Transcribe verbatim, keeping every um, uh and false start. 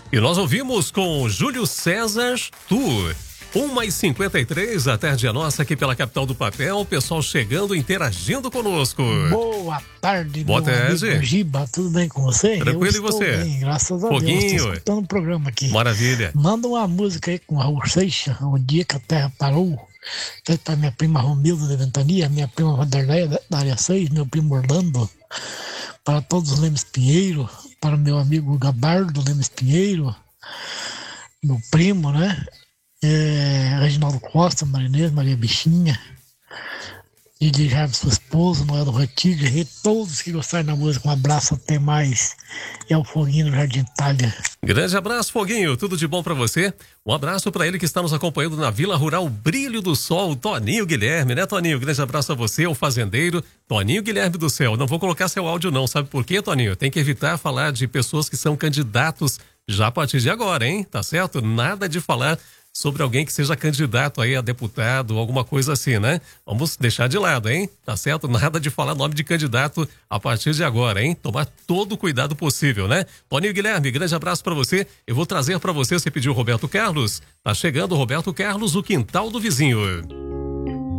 E nós ouvimos com Júlio César, Tu. uma e cinquenta e três, a tarde é nossa aqui pela capital do papel. O pessoal chegando, interagindo conosco. Boa tarde, Boa meu tarde. amigo Giba. Tudo bem com você? Tranquilo. Eu E você? Bem, graças a Foguinho. Deus. Estou escutando o programa aqui. Maravilha. Manda uma música aí com a Raul Seixas, O Dia que a Terra Parou. Para minha prima Romilda de Ventania, minha prima Vanderleia da área seis, meu primo Orlando, para todos os Lemes Pinheiro, para meu amigo Gabardo Lemes Pinheiro, meu primo, né? É, Reginaldo Costa, Marinês, Maria Bichinha, D J Jarvis, sua esposa, Noel do Rotilho, e todos que gostaram da música. Um abraço, até mais. É o Foguinho do Jardim Itália. Grande abraço, Foguinho, tudo de bom pra você. Um abraço pra ele que está nos acompanhando na Vila Rural Brilho do Sol, Toninho Guilherme, né, Toninho? Grande abraço a você, o fazendeiro Toninho Guilherme do Céu. Não vou colocar seu áudio não, sabe por quê, Toninho? Tem que evitar falar de pessoas que são candidatos já a partir de agora, hein? Tá certo? Nada de falar sobre alguém que seja candidato aí a deputado, alguma coisa assim, né? Vamos deixar de lado, hein? Tá certo? Nada de falar nome de candidato a partir de agora, hein? Tomar todo o cuidado possível, né? Toninho Guilherme, grande abraço pra você. Eu vou trazer pra você, você pediu o Roberto Carlos. Tá chegando o Roberto Carlos, O Quintal do Vizinho.